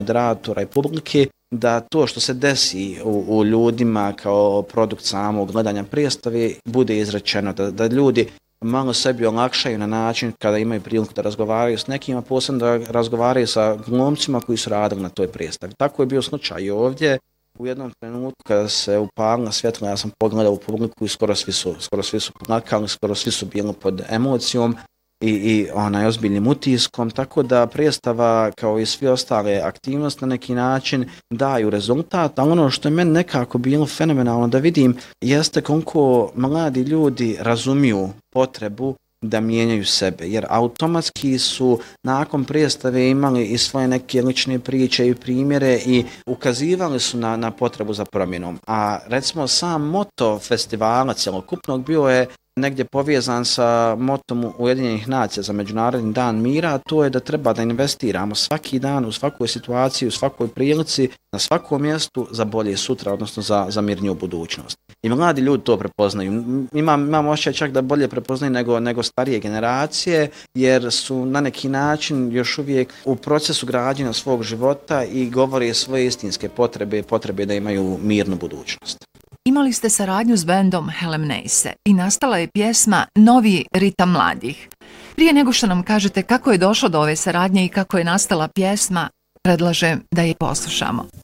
moderatora i publike, da to što se desi u ljudima kao produkt samog gledanja predstave bude izrečeno, da ljudi malo sebi olakšaju na način kada imaju priliku da razgovaraju s nekima, posebno da razgovaraju sa glumcima koji su radili na toj predstavi. Tako je bio slučaj i ovdje. U jednom trenutku kada se upalila svjetlo, ja sam pogledao u publiku i skoro svi su plakali, skoro svi su bili pod emocijom i ozbiljnim utiskom, tako da predstava kao i svi ostale aktivnosti na neki način daju rezultat, a ono što je meni nekako bilo fenomenalno da vidim jeste koliko mladi ljudi razumiju potrebu da mijenjaju sebe, jer automatski su nakon predstave imali i svoje neke lične priče i primjere i ukazivali su na potrebu za promjenom. A recimo sam moto festivala cjelokupnog bio je negdje povezan sa motom Ujedinjenih nacija za Međunarodni dan mira, a to je da treba da investiramo svaki dan u svakoj situaciji, u svakoj prilici, na svakom mjestu za bolje sutra, odnosno za mirniju budućnost. I mladi ljudi to prepoznaju. Imam osjećaj čak da bolje prepoznaju nego starije generacije, jer su na neki način još uvijek u procesu građenja svog života i govore svoje istinske potrebe da imaju mirnu budućnost. Imali ste saradnju s bendom Helemneise i nastala je pjesma Novi ritam mladih. Prije nego što nam kažete kako je došlo do ove saradnje i kako je nastala pjesma, predlažem da je poslušamo.